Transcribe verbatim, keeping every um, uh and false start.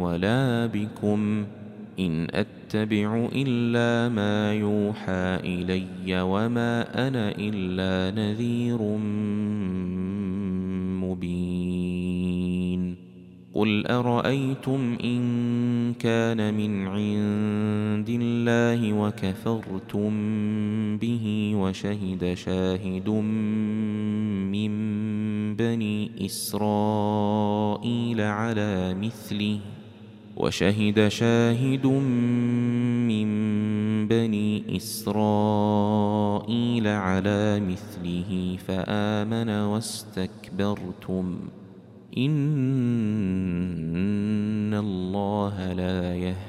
ولا بكم، إن أتبع إلا ما يوحى إلي وما أنا إلا نذير مبين. قل أرأيتم إن كان من عند الله وكفرتم به وشهد شاهد من بني إسرائيل على مثله وشهد شاهد من بني إسرائيل على مثله فآمن واستكبرتم إن الله لا يهدي